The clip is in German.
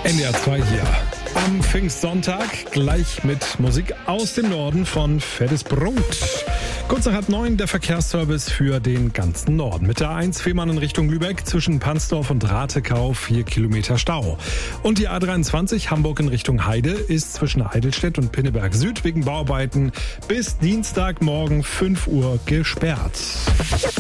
NDR 2 hier am Pfingstsonntag, gleich mit Musik aus dem Norden von Fettes Brot. Kurz nach 8:09 der Verkehrsservice für den ganzen Norden. Mit der A1 Fehmarn in Richtung Lübeck zwischen Pansdorf und Ratekau 4 Kilometer Stau. Und die A23 Hamburg in Richtung Heide ist zwischen Heidelstedt und Pinneberg Süd wegen Bauarbeiten bis Dienstagmorgen 5 Uhr gesperrt.